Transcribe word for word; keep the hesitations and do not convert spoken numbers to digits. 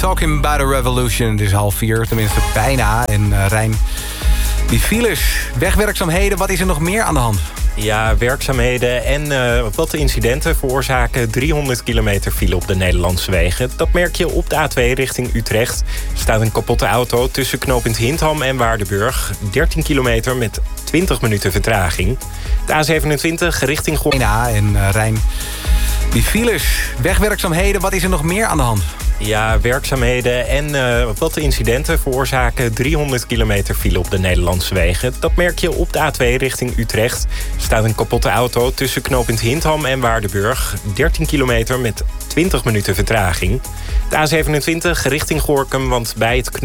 Talking about a revolution. Het is half vier, tenminste bijna. En uh, Rijn, die files, wegwerkzaamheden, wat is er nog meer aan de hand? Ja, werkzaamheden en uh, wat incidenten veroorzaken driehonderd kilometer file op de Nederlandse wegen. Dat merk je op de A twee richting Utrecht. Er staat een kapotte auto tussen knooppunt Hintham en Waardenburg. dertien kilometer met twintig minuten vertraging. De A zevenentwintig richting Goor... Ja, en uh, Rijn, die files, wegwerkzaamheden, wat is er nog meer aan de hand? Ja, werkzaamheden en uh, wat incidenten veroorzaken driehonderd kilometer file op de Nederlandse wegen. Dat merk je op de A twee richting Utrecht. Er staat een kapotte auto tussen knooppunt Hintham en Waardenburg. dertien kilometer met twintig minuten vertraging. De A zevenentwintig richting Gorinchem, want bij het knooppunt